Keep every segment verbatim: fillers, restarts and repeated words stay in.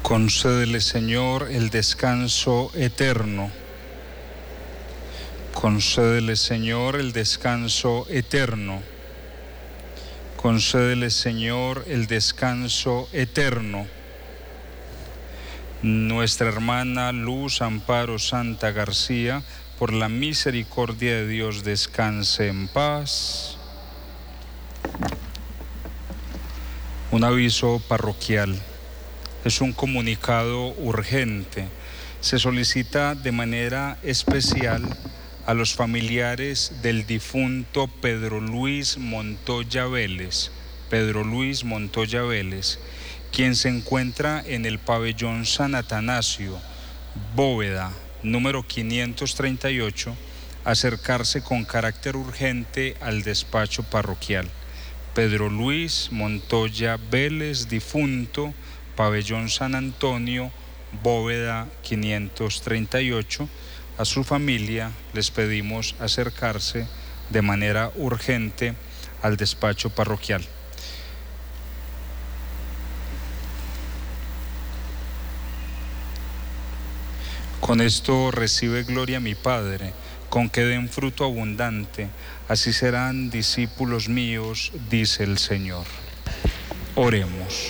Concédele, Señor, el descanso eterno. Concédele, Señor, el descanso eterno. Concédele, Señor, el descanso eterno. Nuestra hermana Luz Amparo Santa García, por la misericordia de Dios, descanse en paz. Un aviso parroquial. Es un comunicado urgente. Se solicita de manera especial a los familiares del difunto Pedro Luis Montoya Vélez, Pedro Luis Montoya Vélez, quien se encuentra en el pabellón San Atanasio, bóveda número quinientos treinta y ocho, acercarse con carácter urgente al despacho parroquial. Pedro Luis Montoya Vélez, difunto, pabellón San Antonio, bóveda quinientos treinta y ocho. A su familia les pedimos acercarse de manera urgente al despacho parroquial. Con esto recibe gloria mi Padre, con que den fruto abundante, así serán discípulos míos, dice el Señor. Oremos.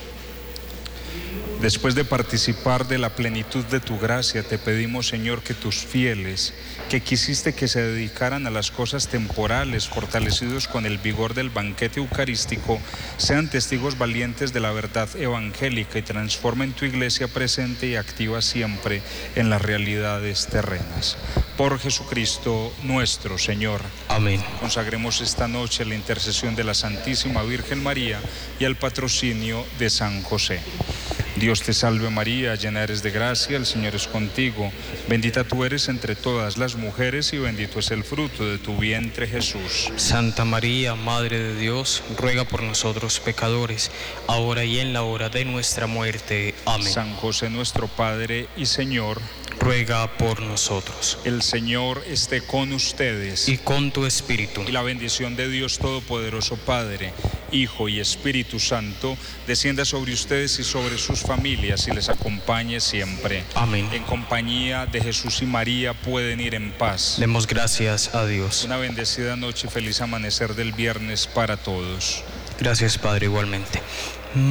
Después de participar de la plenitud de tu gracia, te pedimos, Señor, que tus fieles, que quisiste que se dedicaran a las cosas temporales, fortalecidos con el vigor del banquete eucarístico, sean testigos valientes de la verdad evangélica y transformen tu iglesia presente y activa siempre en las realidades terrenas. Por Jesucristo nuestro Señor. Amén. Consagremos esta noche a la intercesión de la Santísima Virgen María y al patrocinio de San José. Dios te salve María, llena eres de gracia, el Señor es contigo. Bendita tú eres entre todas las mujeres y bendito es el fruto de tu vientre, Jesús. Santa María, Madre de Dios, ruega por nosotros pecadores, ahora y en la hora de nuestra muerte. Amén. San José nuestro Padre y Señor, ruega por nosotros. El Señor esté con ustedes. Y con tu espíritu. Y la bendición de Dios Todopoderoso, Padre, Hijo y Espíritu Santo, descienda sobre ustedes y sobre sus familias y les acompañe siempre. Amén. En compañía de Jesús y María pueden ir en paz. Demos gracias a Dios. Una bendecida noche y feliz amanecer del viernes para todos. Gracias, Padre, igualmente.